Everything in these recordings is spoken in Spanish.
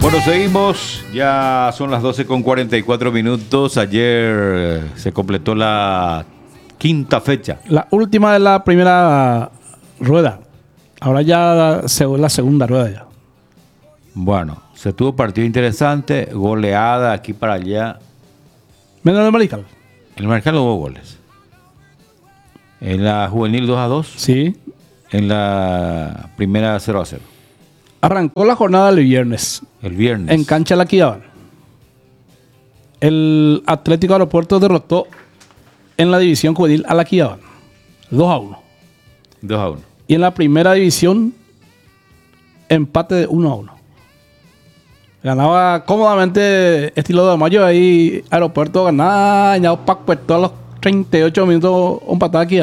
Bueno, seguimos. Ya son las 12:44. Ayer se completó la quinta fecha. La última de la primera rueda. Ahora ya la segunda rueda ya. Bueno, se tuvo partido interesante, goleada aquí para allá. Menos el Mariscal. El Mariscal no hubo goles. En la juvenil 2-2. Sí. En la primera 0-0. Arrancó la jornada el viernes. El viernes. En cancha La Quillabán. El Atlético Aeropuerto derrotó en la división juvenil a La Quillabán. 2-1. 2-1. Y en la primera división, empate de 1-1. Ganaba cómodamente estilo de Mayo ahí. Aeropuerto ganaba, añado Pac, pues todos los 38 minutos un patada aquí.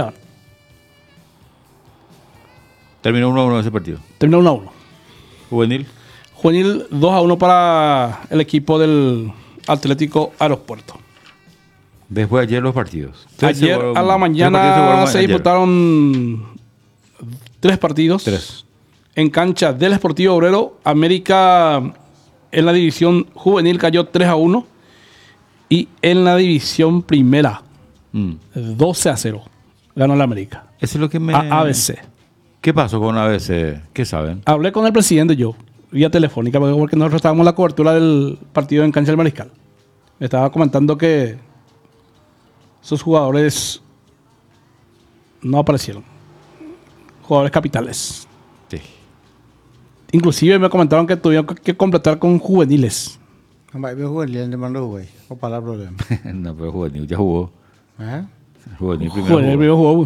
Terminó 1-1 ese partido. Terminó 1-1. Juvenil. Juvenil 2-1 para el equipo del Atlético Aeropuerto. Después ayer los partidos. Ayer a la mañana se disputaron 3 partidos. 3. En cancha del Sportivo Obrero, América en la división juvenil cayó 3-1. Y en la división primera, 12-0. Ganó la América. Eso es lo que me... ABC. ¿Qué pasó con ABC? ¿Qué saben? Hablé con el presidente yo, vía telefónica, porque nosotros estábamos en la cobertura del partido en cancha del Mariscal. Me estaba comentando que esos jugadores no aparecieron. Jugadores capitales. Sí. Inclusive me comentaron que tuvieron que completar con juveniles. No, para el problema. No, pero Juvenil ya jugó. ¿Eh? Juvenil Juvenil primero jugó.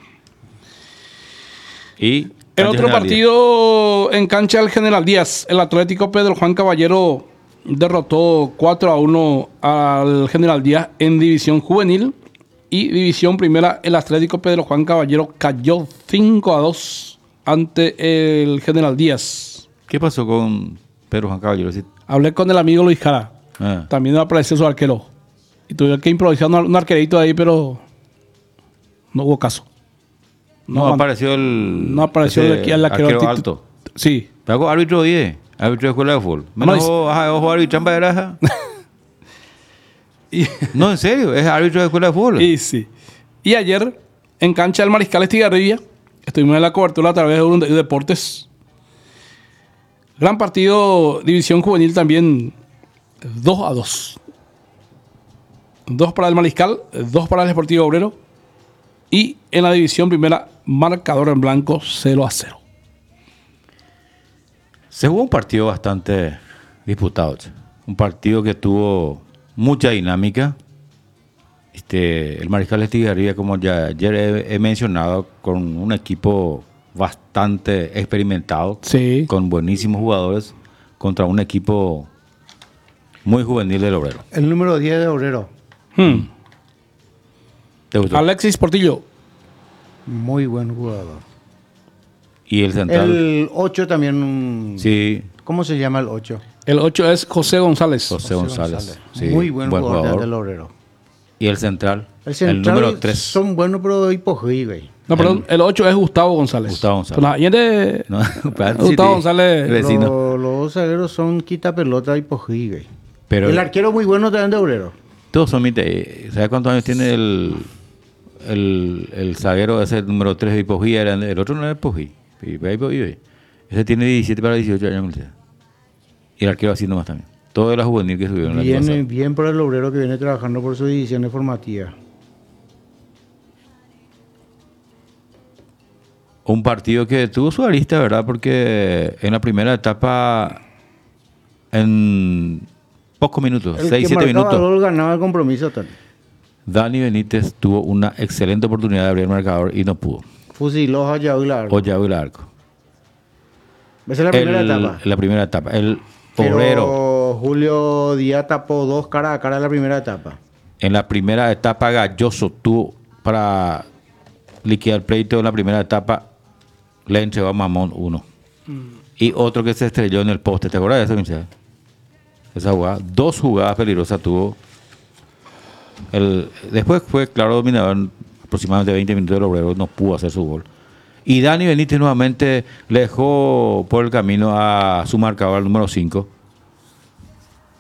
Y el otro partido en cancha del General Díaz, el Atlético Pedro Juan Caballero derrotó 4-1 al General Díaz en división juvenil. Y división primera, el Atlético Pedro Juan Caballero cayó 5-2 ante el General Díaz. ¿Qué pasó con Pedro Juan Caballero? Hablé con el amigo Luis Jara. También me apareció su arquero. Y tuve que improvisar un arquerito ahí, pero no hubo caso. No apareció el... No apareció el arquero alto. Sí. Pero árbitro 10. Árbitro de escuela de fútbol. Menos ojo árbitro en Bayaraja. No, en serio. Es árbitro de escuela de fútbol. Y sí. Y ayer, en cancha del Mariscal Estigarribia, estuvimos en la cobertura a través de Deportes. Gran partido, división juvenil también, 2-2. 2 para el Mariscal, 2 para el Sportivo Obrero. Y en la división primera, marcador en blanco, 0-0. Se jugó un partido bastante disputado. Un partido que tuvo mucha dinámica. El Mariscal Estigarribia, como ya ayer he mencionado, con un equipo bastante experimentado, sí, con buenísimos jugadores, contra un equipo muy juvenil del Obrero. El número 10 de Obrero. ¿Te gustó? Alexis Portillo. Muy buen jugador. Y el central. El 8 también. Sí. ¿Cómo se llama el 8? El 8 es José González. José González. Sí, muy buen jugador del Obrero. ¿Y el central? El número 3. Son buenos, pero hipogí, güey. No, perdón, el 8 es Gustavo González. Gustavo González. La siguiente, No, Gustavo González. Vecino. Los dos zagueros son quita pelota hipogí, güey. Pero el arquero muy bueno también de Obrero. Todos son ¿sabes cuántos años tiene el zaguero ese número 3 de hipogí? El otro no era hipogí. Ese tiene 17 para 18 años. Y el arquero así nomás también. Todo de la juvenil que subieron. Viene bien por el Obrero que viene trabajando por sus divisiones formativas. Un partido que tuvo su arista, ¿verdad? Porque en la primera etapa, en pocos minutos, 6-7 minutos, el gol ganaba el compromiso. Dani Benítez tuvo una excelente oportunidad de abrir el marcador y no pudo. Fusiló a Yaúl Arco. Esa es la primera etapa. La primera etapa. El Pero Obrero. Julio Díaz tapó 2 cara a cara en la primera etapa. En la primera etapa, Galloso tuvo para liquidar el pleito en la primera etapa. Le entregó a Mamón 1. Y otro que se estrelló en el poste. ¿Te acuerdas de eso, Michelle? Esa jugada. 2 jugadas peligrosas tuvo. Después fue claro dominador. Aproximadamente 20 minutos del Obrero. No pudo hacer su gol. Y Dani Benítez nuevamente le dejó por el camino a su marcador, el número 5.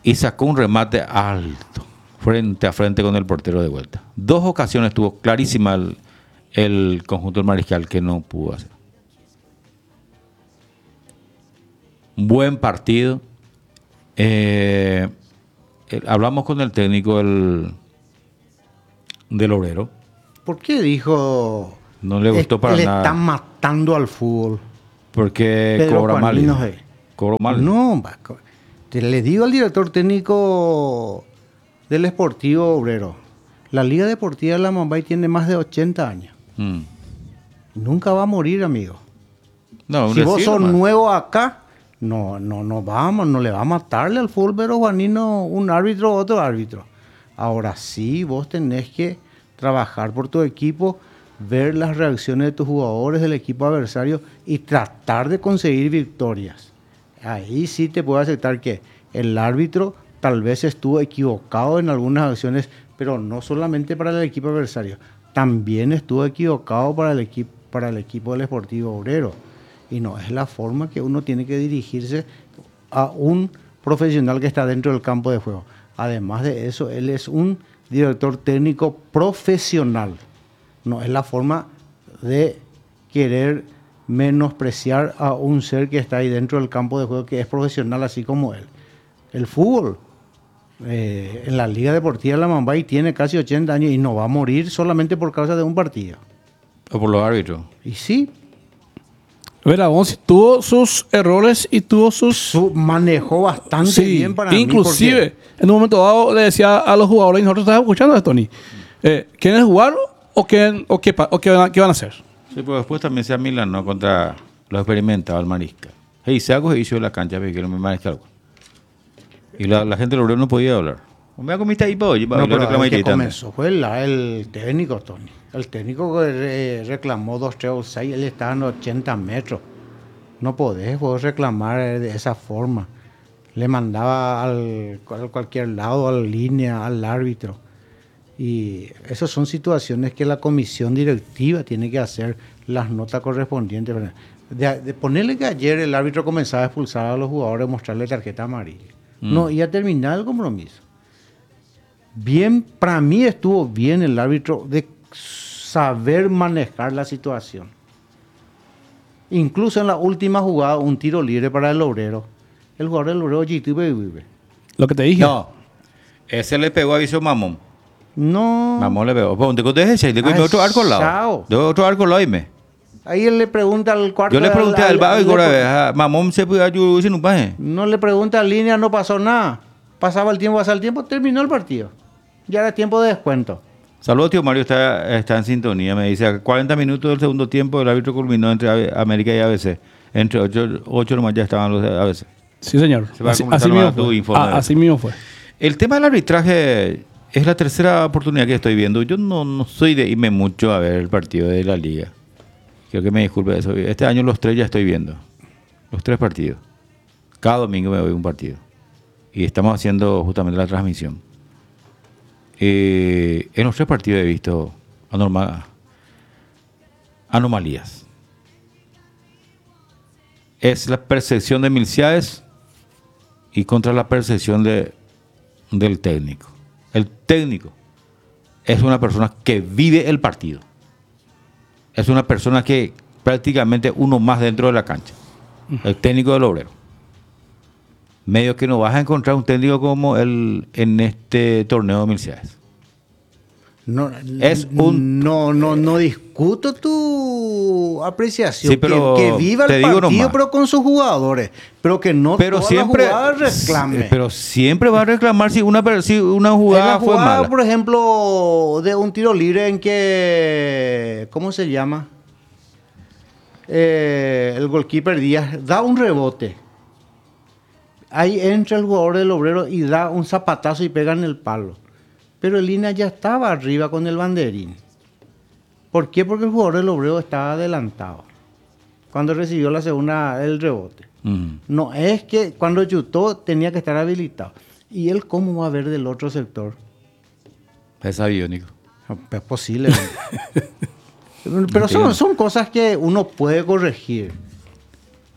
y sacó un remate alto, frente a frente con el portero de vuelta. 2 ocasiones tuvo clarísima el conjunto del Mariscal que no pudo hacer. Buen partido. Hablamos con el técnico del Obrero. ¿Por qué dijo? No le gustó para le nada. están matando al fútbol. Porque Pedro cobra mal. Juanino, dice. Cobró mal. No, le digo al director técnico del Sportivo Obrero, la Liga Deportiva de la Mambay tiene más de 80 años. Mm. Nunca va a morir, amigo. No, Si vos sos nuevo acá, no le va a matarle al fútbol, pero Juanino, un árbitro, otro árbitro. Ahora sí, vos tenés que trabajar por tu equipo, ver las reacciones de tus jugadores del equipo adversario y tratar de conseguir victorias. Ahí sí te puedo aceptar que el árbitro tal vez estuvo equivocado en algunas acciones, pero no solamente para el equipo adversario, también estuvo equivocado para el equipo del Sportivo Obrero. Y no es la forma que uno tiene que dirigirse a un profesional que está dentro del campo de juego. Además de eso, él es un director técnico profesional. No es la forma de querer menospreciar a un ser que está ahí dentro del campo de juego, que es profesional así como él. El fútbol, en la Liga Deportiva de la Mambay tiene casi 80 años y no va a morir solamente por causa de un partido. O por los árbitros. Y sí. Veragón tuvo sus errores y tuvo manejó bastante bien para mí. Inclusive, en un momento dado le decía a los jugadores, y nosotros estábamos escuchando a Tony, ¿quieren jugar o qué van a hacer? Sí, pues después también se amilanó contra los experimentados al Mariscal. Hey, se hago hizo la cancha porque no me Mariscal. Y la gente del Obrero no podía hablar. Me ha comido ahí para hoy. No, pero el que comenzó fue el técnico, Tony. El técnico que reclamó 2-3-6, él estaba en 80 metros. No podés vos reclamar de esa forma. Le mandaba a cualquier lado, a la línea, al árbitro. Y esas son situaciones que la comisión directiva tiene que hacer las notas correspondientes. De ponerle que ayer el árbitro comenzaba a expulsar a los jugadores, mostrarle tarjeta amarilla. No, y a terminar el compromiso. Bien, para mí estuvo bien el árbitro de saber manejar la situación. Incluso en la última jugada, un tiro libre para el Obrero. El jugador del Obrero, vive. Lo que te dije. No, ese le pegó a Vicio Mamón. No. Mamón le pegó. ¿Dónde contesté? Le cogió otro arco al lado. De otro arco al lado y me. Ahí él le pregunta al cuarto. Yo le pregunté al Babo y ahora Mamón se puede ayudar sin un paje. No le pregunta en línea, no pasó nada. Pasaba el tiempo, terminó el partido. Ya era tiempo de descuento. Saludos, tío Mario, está en sintonía. Me dice, a 40 minutos del segundo tiempo el árbitro culminó entre América y ABC. Entre 8 nomás ya estaban los ABC. Sí, señor. Así mismo fue. El tema del arbitraje es la tercera oportunidad que estoy viendo. Yo no soy de irme mucho a ver el partido de la liga. Quiero que me disculpe eso. Este año los 3 ya estoy viendo. Los 3 partidos. Cada domingo me voy a un partido. Y estamos haciendo justamente la transmisión. En los 3 partidos he visto anomalías. Es la percepción de Milciades y contra la percepción del técnico. El técnico es una persona que vive el partido. Es una persona que prácticamente uno más dentro de la cancha. El técnico del Obrero. Medio que no vas a encontrar un técnico como él en este torneo de Milciades. No discuto tu apreciación. Sí, pero que viva el partido, pero con sus jugadores. Pero que no todas las jugadas reclame. Pero siempre va a reclamar si una jugada fue mala. Por ejemplo, de un tiro libre en que... ¿Cómo se llama? El goalkeeper Díaz da un rebote. Ahí entra el jugador del Obrero y da un zapatazo y pega en el palo. Pero el Lina ya estaba arriba con el banderín. ¿Por qué? Porque el jugador del Obrero estaba adelantado cuando recibió el rebote. No es que cuando chutó tenía que estar habilitado. ¿Y él cómo va a ver del otro sector? Es aviónico. Es posible. Pero son cosas que uno puede corregir.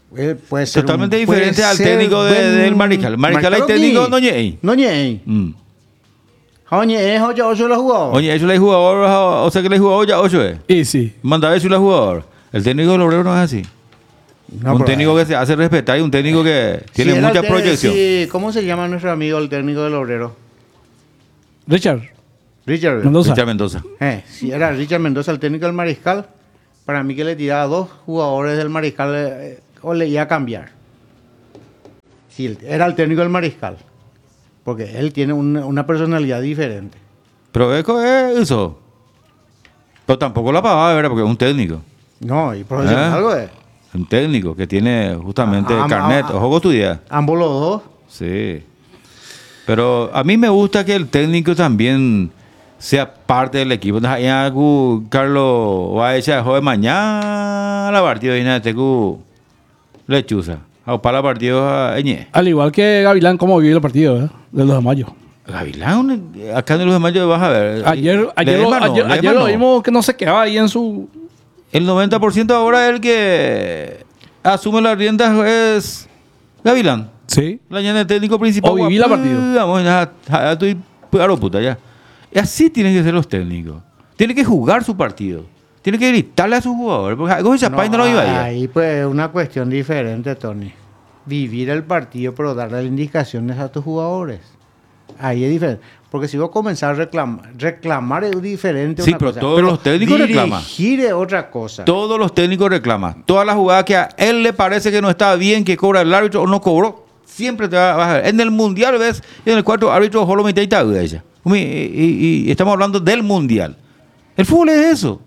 puede ser Totalmente puede diferente al ser técnico del Mariscal. Mariscal hay técnico, no ñeí. No ñeí. Oye, es ocho los jugadores. Oye, eso le jugador, o sea que le jugador ya 8 es. Y sí. Manda eso le jugador. El técnico del Obrero no es así. No, un pero, técnico que se hace respetar y un técnico que tiene era mucha el proyección. sí, ¿cómo se llama nuestro amigo el técnico del Obrero? Richard Richard. Mendoza. Richard Mendoza. Si era Richard Mendoza el técnico del Mariscal, para mí que le tiraba 2 jugadores del Mariscal o le iba a cambiar. Si era el técnico del Mariscal. Porque él tiene una personalidad diferente. Pero es eso. Pero tampoco la pagaba, ¿verdad? Porque es un técnico. No, y profesional algo es. Un técnico que tiene justamente carnet. Ojo con tu idea. Ambos los dos. Sí. Pero a mí me gusta que el técnico también sea parte del equipo. Ya Carlos va a echar de mañana la partida y nada, lechuza. Para la partida Al igual que Gavilán, ¿cómo vivió el partido del 2 de mayo? Gavilán, acá en el 2 de mayo vas a ver. Ayer lo vimos que no se quedaba ahí en su... El 90% ahora el que asume las riendas es Gavilán. Sí. La ñana técnico principal. O viví la partida. Vamos, ya estoy puta ya. Y así tienen que ser los técnicos. Tienen que jugar su partido. Tienen que gritarle a sus jugadores. Porque algo de Chapay no lo iba a ir. Ahí pues es una cuestión diferente, Tony. Vivir el partido, pero darle indicaciones a tus jugadores. Ahí es diferente. Porque si vos comenzás a reclamar es diferente. Sí, una pero cosa. todos los técnicos reclaman. Dirigir es otra cosa. Todos los técnicos reclaman. Todas las jugadas que a él le parece que no está bien, que cobra el árbitro o no cobró, siempre te vas a ver. En el mundial ves, en el cuarto árbitro solo mitad y ella. Y estamos hablando del mundial. El fútbol es eso.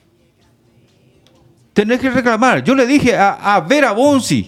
Tenés que reclamar. Yo le dije a Vera Bonzi,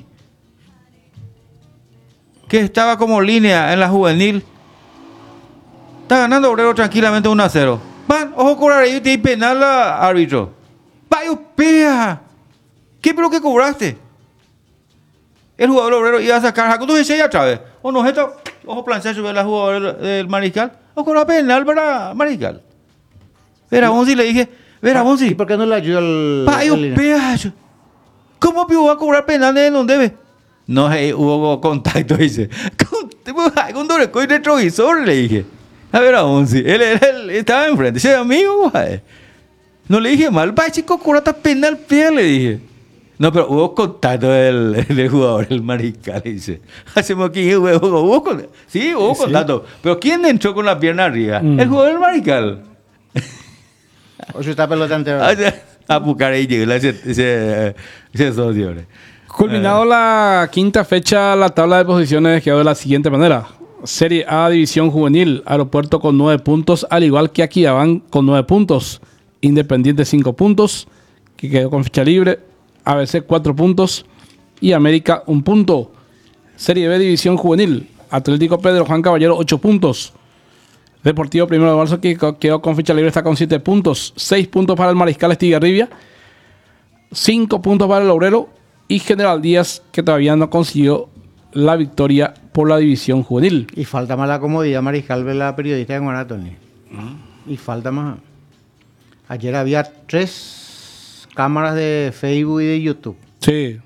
que estaba como línea en la juvenil, está ganando Obrero tranquilamente 1-0. Van, ojo cobrar ahí, te hay penal árbitro. Vaya, pea. ¿Qué pero que cobraste? El jugador Obrero iba a sacar Jacob de otra vez. O no, esto, ojo planchar sobre la jugadora del Mariscal. O cobrar penal para Mariscal. Vera Bonzi le dije, Vera Bonzi. ¿Y por qué no le ayuda al... Vaya, pea. ¿Cómo va a cobrar penal de donde debe? No hubo contacto, dice. Con doble coin retrovisor, le dije. A ver, Onzi, él estaba enfrente, ese amigo, güey. No le dije mal, va, chico, curata penal, pea, le dije. No, pero hubo contacto del jugador, el Mariscal, dice. Hacemos aquí, hubo contacto. Sí, hubo contacto. Pero ¿quién entró con la pierna arriba? El jugador del Mariscal. O si está pelota entera. A buscar ahí llegó ese socio. Culminado la quinta fecha, la tabla de posiciones quedó de la siguiente manera. Serie A, División Juvenil, Aeropuerto con 9 puntos, al igual que Aquidabán con 9 puntos. Independiente 5 puntos, que quedó con ficha libre. ABC 4 puntos y América 1 punto. Serie B, División Juvenil, Atlético Pedro Juan Caballero 8 puntos. Deportivo 1 de Marzo, que quedó con ficha libre, está con 7 puntos. 6 puntos para el Mariscal Estigarribia. 5 puntos para el Obrero. Y General Díaz, que todavía no consiguió la victoria por la división juvenil. Y falta más la comodidad, Mariscal, de la periodista de Guanatoni. Y falta más. Ayer había 3 cámaras de Facebook y de YouTube. Sí.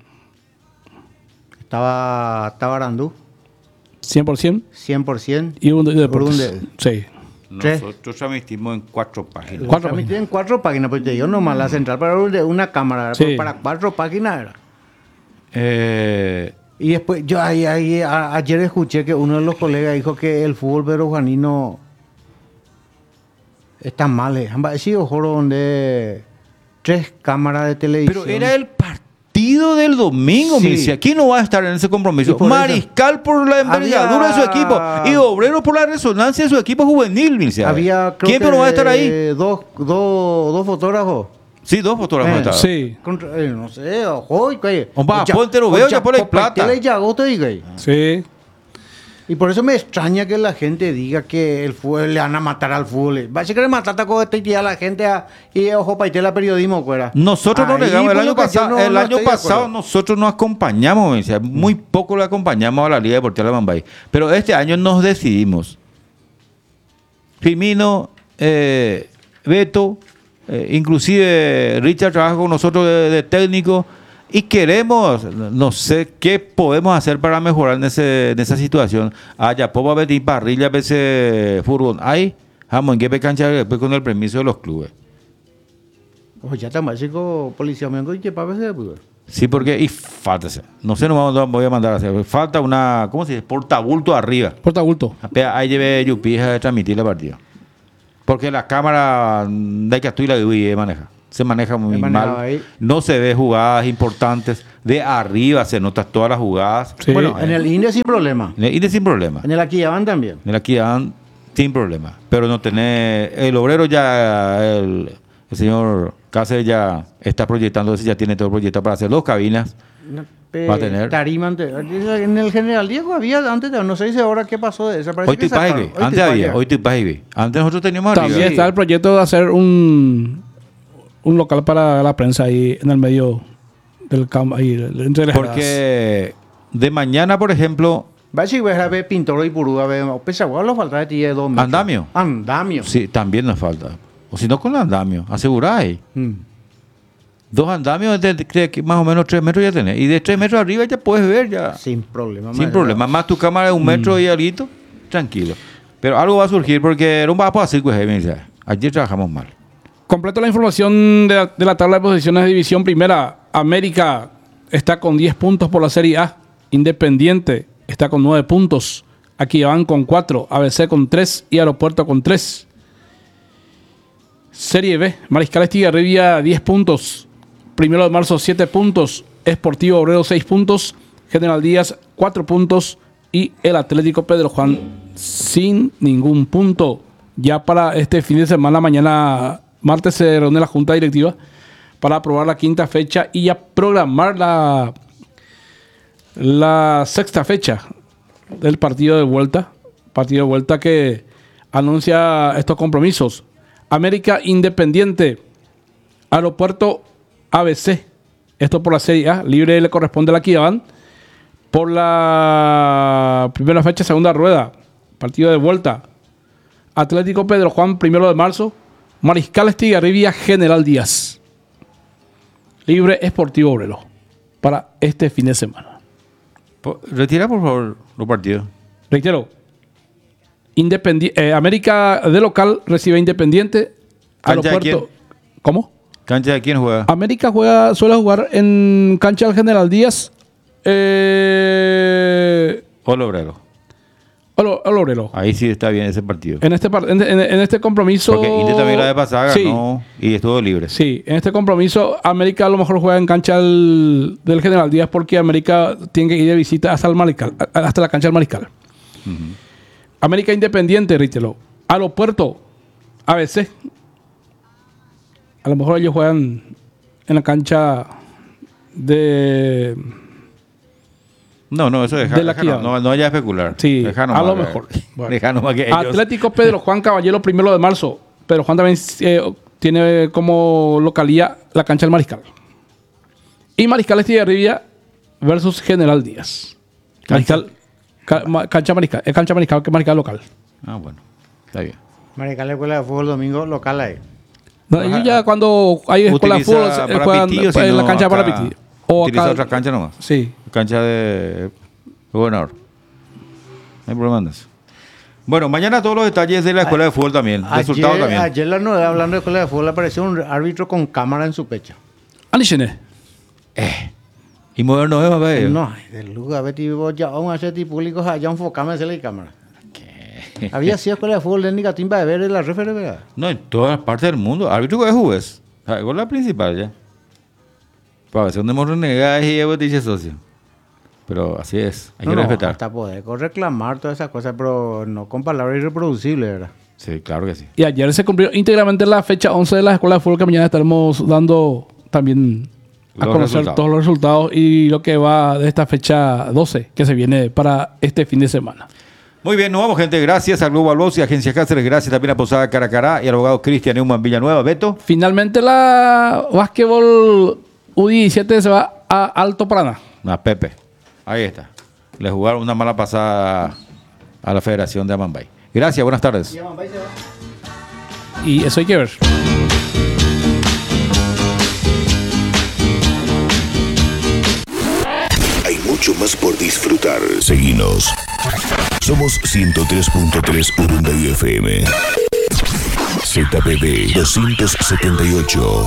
Estaba Arandú. 100%. 100%. Y un de deportes. Sí. Nosotros transmitimos en 4 páginas. Transmitimos en 4 páginas, pues te digo nomás, la central para una cámara, sí. Para 4 páginas era. Y después, yo ayer escuché que uno de los colegas dijo que el fútbol peruanino está mal. Sí, ojo, donde 3 cámaras de televisión. Pero era el partido del domingo, sí. Me decía. ¿Quién no va a estar en ese compromiso? Mariscal eso, por la envergadura de su equipo y Obrero por la resonancia de su equipo juvenil, me decía. ¿Quién no va a estar ahí? Dos fotógrafos. Sí, 2 fotógrafos estaban. Sí. No sé, ojo, que. Ponte lo veo, ya por la plata. Sí. Y por eso me extraña que la gente diga que el fútbol le van a matar al fútbol. Va a ser que le mataste a la gente y ojo para la periodismo, fuera. Nosotros no negamos. El año pasado nosotros nos acompañamos, me decía. Muy poco le acompañamos a la Liga Deportiva de Mambay. Pero este año nos decidimos. Firmino, Beto, inclusive Richard trabaja con nosotros de técnico Y queremos, no sé, qué podemos hacer para mejorar en esa situación. Ya puedo venir parrilla a veces furgón. Hay, jamón, que cancha después con el permiso de los clubes. Oye, ya está chico policía me y que para veces pues. Sí, porque, y falta, no sé, no voy a mandar a hacer. Falta una, ¿cómo se dice? Portabulto arriba. Portabulto. Ahí lleve Yupija a transmitir el partido. Porque la cámara de que la de maneja. Se maneja muy mal. Ahí. No se ve jugadas importantes. De arriba se notan todas las jugadas. Sí. Bueno, en el INDE sin problema. En el INDE sin problema. En el Aquidabán también. En el Aquidabán sin problema. Pero no tenés... El obrero ya... El señor Cáceres ya está proyectando, ya tiene todo proyectado para hacer 2 cabinas. Va a tener. Tarima, en el General Diego había antes, no sé si ahora qué pasó de esa. Hoy antes había, hoy Antes nosotros teníamos también arriba. Está el proyecto de hacer un local para la prensa ahí en el medio del campo, ahí entre las porque de mañana, por ejemplo... Va a ver pintor y purúa, pese a lo falta de ti de 2 metros. ¿Andamio? Andamio. Sí, también nos falta. O si no, con el andamio. Aseguráis. 2 andamios de más o menos 3 metros ya tenés. Y de 3 metros arriba ya puedes ver ya. Sin problema. Sin problema. Más tu cámara de 1 metro y algo, tranquilo. Pero algo va a surgir porque no va a hacer ayer trabajamos mal. Completo la información de la tabla de posiciones de División Primera. América está con 10 puntos por la Serie A. Independiente está con 9 puntos. Aquí van con 4. ABC con 3 y Aeropuerto con 3. Serie B. Mariscal Estigarribia 10 puntos. 1 de marzo 7 puntos. Sportivo Obrero 6 puntos. General Díaz 4 puntos. Y el Atlético Pedro Juan sin ningún punto. Ya para este fin de semana, mañana martes se reúne la Junta Directiva para aprobar la 5ª fecha y ya programar la 6ª fecha del partido de vuelta. Partido de vuelta que anuncia estos compromisos. América Independiente, Aeropuerto ABC. Esto por la Serie A. Libre le corresponde a la Aquidabán. Por la primera fecha, segunda rueda. Partido de vuelta. Atlético Pedro Juan, 1 de marzo. Mariscal Estigarribia, General Díaz. Libre Sportivo Obrero. Para este fin de semana. Retira, por favor, los partidos. Reitero. América de local recibe Independiente. Aeropuerto. ¿Cómo? ¿Cancha de quién juega? América suele jugar en cancha del General Díaz. O el Obrero. El Obrero. Ahí sí está bien ese partido. En este compromiso. Porque Inter también la de pasada sí, ganó y estuvo libre. Sí, en este compromiso América a lo mejor juega en cancha del General Díaz porque América tiene que ir de visita hasta el Mariscal, hasta la cancha del Mariscal. América Independiente, rítelo. Aeropuerto, ABC. A lo mejor ellos juegan en la cancha de... No, eso no vaya a especular. Sí, a lo mejor. Bueno. Que Atlético Pedro Juan Caballero, 1 de marzo. Pedro Juan también tiene como localía la cancha del Mariscal. Y Mariscal Estigarribia versus General Díaz. Cancha Mariscal. Es cancha Mariscal que Mariscal local. Ah, bueno. Está bien. Mariscal Escuela de Fútbol domingo local ahí. No, ellos ya cuando hay escuela de fútbol juegan en la cancha para Pití. O utiliza otra cancha nomás. Sí. Cancha de gobernador. No hay problema en eso. Bueno, mañana todos los detalles de la escuela de fútbol también. Resultados también. Ayer la novedad hablando de escuela de fútbol apareció un árbitro con cámara en su pecho. ¿Anishene? Y moderno es, papá. No, del lugar, Betty, vos ya aún hacer públicos allá enfocame en la cámara. ¿Qué? Había sido escuela de fútbol de Nicatimba de ver la referee, ¿verdad? No, en todas partes del mundo. Árbitro de jugues. Es la principal ya. Para ver si donde hemos renegado y llevo dice socio. Pero así es, hay que respetar. Hasta poder reclamar todas esas cosas, pero no con palabras irreproducibles, ¿verdad? Sí, claro que sí. Y ayer se cumplió íntegramente la fecha 11 de la escuela de fútbol que mañana estaremos dando también a conocer todos los resultados y lo que va de esta fecha 12 que se viene para este fin de semana. Muy bien, nos vamos, gente. Gracias a Global Boss y Agencia Cáceres. Gracias también a Posada Caracará y al abogado Cristian Neumann Villanueva. Beto. Finalmente la básquetbol U17 se va a Alto Paraná. Pepe. Ahí está. Le jugaron una mala pasada a la Federación de Amambay. Gracias, buenas tardes. Y eso hay que ver. mucho más por disfrutar. Seguinos. Somos 103.3 Urunday FM. ZPB 278.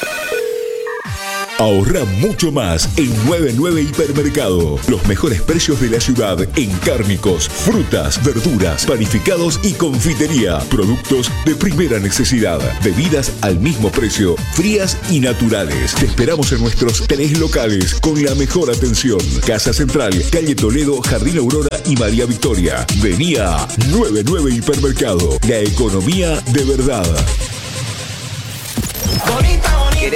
Ahorra mucho más en 99 Hipermercado. Los mejores precios de la ciudad en cárnicos, frutas, verduras, panificados y confitería. Productos de primera necesidad. Bebidas al mismo precio, frías y naturales. Te esperamos en nuestros 3 locales con la mejor atención. Casa Central, Calle Toledo, Jardín Aurora y María Victoria. Vení a 99 Hipermercado. La economía de verdad.